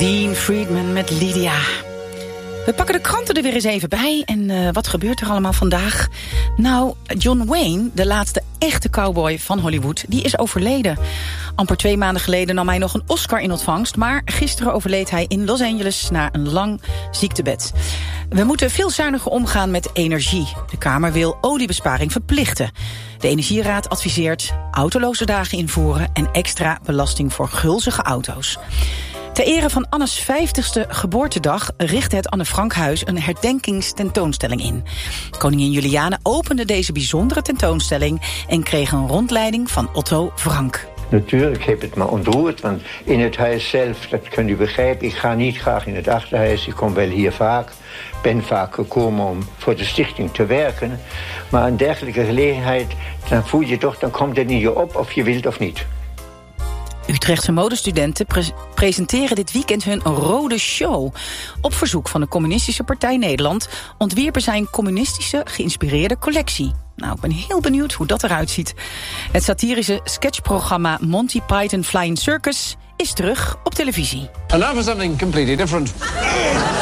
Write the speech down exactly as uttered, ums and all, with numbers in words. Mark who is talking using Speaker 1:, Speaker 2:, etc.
Speaker 1: Dean Friedman met Lydia. We pakken de kranten er weer eens even bij. En uh, wat gebeurt er allemaal vandaag? Nou, John Wayne, de laatste echte cowboy van Hollywood, die is overleden. Amper twee maanden geleden nam hij nog een Oscar in ontvangst, maar gisteren overleed hij in Los Angeles na een lang ziektebed. We moeten veel zuiniger omgaan met energie. De Kamer wil oliebesparing verplichten. De Energieraad adviseert autoloze dagen invoeren en extra belasting voor gulzige auto's. Ter ere van Annes vijftigste geboortedag richtte het Anne Frankhuis een herdenkingstentoonstelling in. Koningin Juliane opende deze bijzondere tentoonstelling en kreeg een rondleiding van Otto Frank.
Speaker 2: Natuurlijk heb het me ontroerd, want in het huis zelf, dat kunt u begrijpen, ik ga niet graag in het achterhuis, ik kom wel hier vaak, ben vaak gekomen om voor de stichting te werken, maar een dergelijke gelegenheid, dan voel je toch, dan komt het in je op of je wilt of niet.
Speaker 1: Utrechtse modestudenten pre- presenteren dit weekend hun rode show. Op verzoek van de Communistische Partij Nederland ontwierpen zij een communistische geïnspireerde collectie. Nou, ik ben heel benieuwd hoe dat eruit ziet. Het satirische sketchprogramma Monty Python Flying Circus is terug op televisie.
Speaker 3: And now for something completely different.